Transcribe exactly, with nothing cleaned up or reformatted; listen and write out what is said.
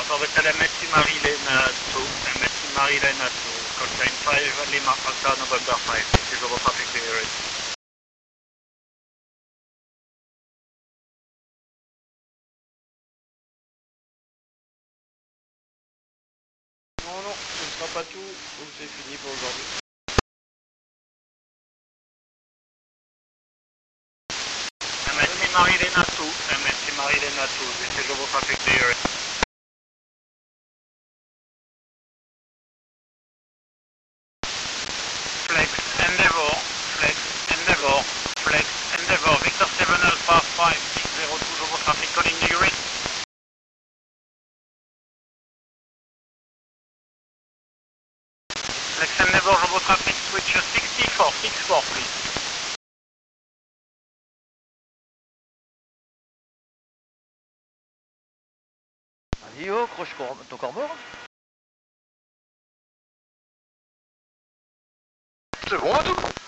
Hotel M S C Marilena two, M S C Marilena two, contain five Lima Alta November five, this is over traffic clear. Non, non, ce ne sera pas tout, donc c'est fini pour aujourd'hui. M S C Marilena two, M S C Marilena two, this is over traffic clear. Flex, Endeavour, Flex, Endeavour, Flex, Endeavour, Victor seven Alpha five six zero two, over traffic calling you ready. Flex, Endeavour, over traffic switch sixty-four sixty-four please. Vas-y, oh, croche ton corps mort. C'est bon à tout.